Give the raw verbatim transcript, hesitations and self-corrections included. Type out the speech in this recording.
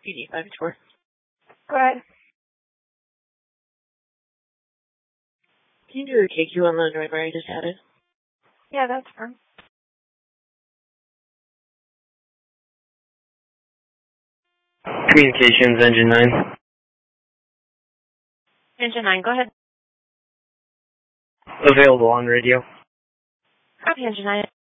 P D five four. Go ahead. Can you do a K Q on the Android where I just had it? Yeah, that's fine. Communications, engine nine. Engine nine, go ahead. Available on radio. Copy, engine nine.